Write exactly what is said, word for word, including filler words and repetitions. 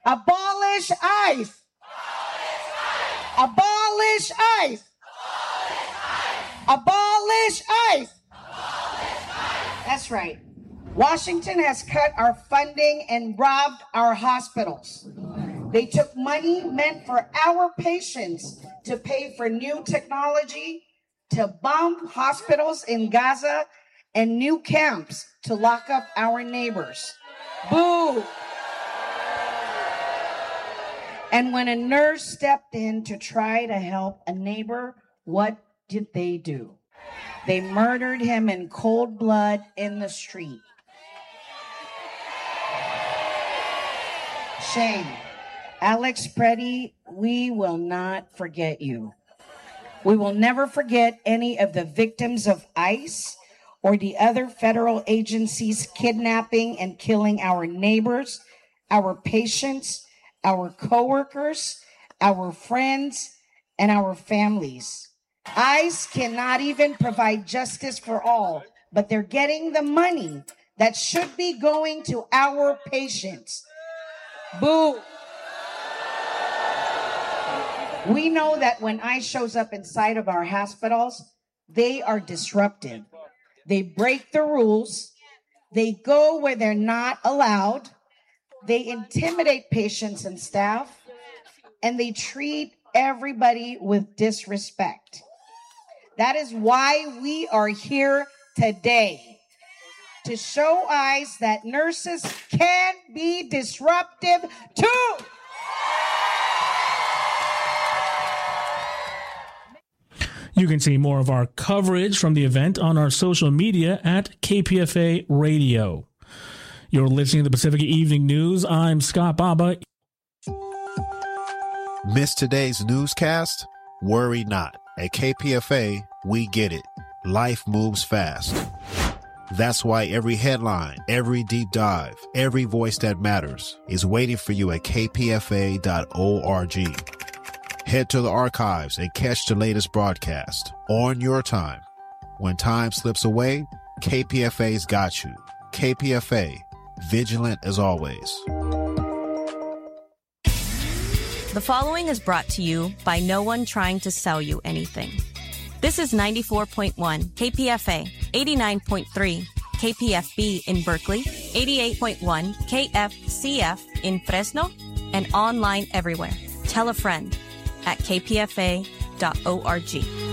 Abolish ICE. Abolish ICE. Abolish ICE. That's right. Washington has cut our funding and robbed our hospitals. They took money meant for our patients to pay for new technology, to bomb hospitals in Gaza, and new camps to lock up our neighbors. Boo! And when a nurse stepped in to try to help a neighbor, what did they do? They murdered him in cold blood in the street. Shame. Alex Preddy, we will not forget you. We will never forget any of the victims of ICE or the other federal agencies kidnapping and killing our neighbors, our patients, our coworkers, our friends, and our families. ICE cannot even provide justice for all, but they're getting the money that should be going to our patients. Boo! We know that when ICE shows up inside of our hospitals, they are disruptive. They break the rules. They go where they're not allowed. They intimidate patients and staff. And they treat everybody with disrespect. That is why we are here today. To show ICE that nurses can be disruptive too. You can see more of our coverage from the event on our social media at K P F A Radio. You're listening to the Pacifica Evening News. I'm Scott Baba. Miss today's newscast? Worry not. At K P F A, we get it. Life moves fast. That's why every headline, every deep dive, every voice that matters is waiting for you at k p f a dot org. Head to the archives and catch the latest broadcast on your time. When time slips away, K P F A's got you. K P F A, vigilant as always. The following is brought to you by no one trying to sell you anything. This is ninety-four point one K P F A, eighty-nine point three K P F B in Berkeley, eighty-eight point one K F C F in Fresno, and online everywhere. Tell a friend at k p f a dot org.